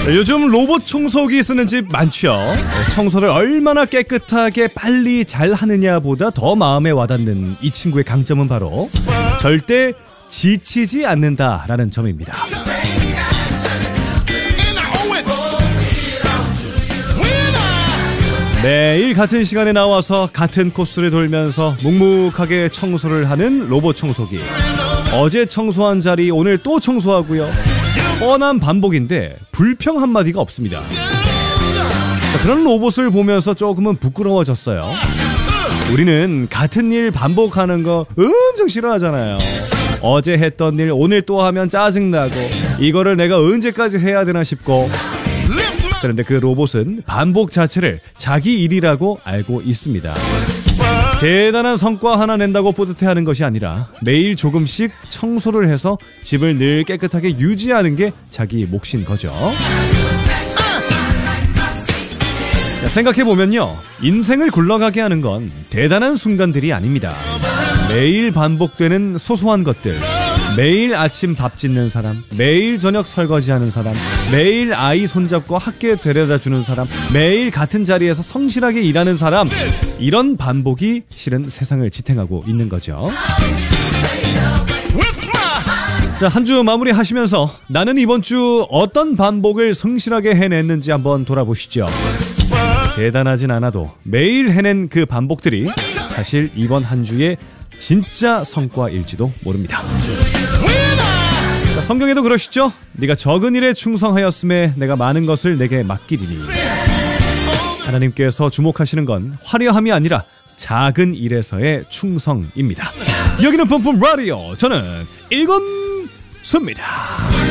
요즘 로봇 청소기 쓰는 집 많죠. 청소를 얼마나 깨끗하게 빨리 잘 하느냐보다 더 마음에 와닿는 이 친구의 강점은 바로 절대 지치지 않는다라는 점입니다. 매일 같은 시간에 나와서 같은 코스를 돌면서 묵묵하게 청소를 하는 로봇 청소기. 어제 청소한 자리 오늘 또 청소하고요. 뻔한 반복인데 불평 한마디가 없습니다. 그런 로봇을 보면서 조금은 부끄러워졌어요. 우리는 같은 일 반복하는 거 엄청 싫어하잖아요. 어제 했던 일 오늘 또 하면 짜증나고 이거를 내가 언제까지 해야 되나 싶고. 그런데 그 로봇은 반복 자체를 자기 일이라고 알고 있습니다. 대단한 성과 하나 낸다고 뿌듯해하는 것이 아니라 매일 조금씩 청소를 해서 집을 늘 깨끗하게 유지하는 게 자기 몫인 거죠. 생각해보면요, 인생을 굴러가게 하는 건 대단한 순간들이 아닙니다. 매일 반복되는 소소한 것들, 매일 아침 밥 짓는 사람, 매일 저녁 설거지하는 사람, 매일 아이 손잡고 학교에 데려다주는 사람, 매일 같은 자리에서 성실하게 일하는 사람, 이런 반복이 실은 세상을 지탱하고 있는 거죠. 자, 한 주 마무리 하시면서 나는 이번 주 어떤 반복을 성실하게 해냈는지 한번 돌아보시죠. 대단하진 않아도 매일 해낸 그 반복들이 사실 이번 한 주의 진짜 성과일지도 모릅니다. 자, 성경에도 그러시죠? 네가 적은 일에 충성하였음에 내가 많은 것을 내게 맡기리니. 하나님께서 주목하시는 건 화려함이 아니라 작은 일에서의 충성입니다. 여기는 뿜뿜 라디오, 저는 이건수입니다.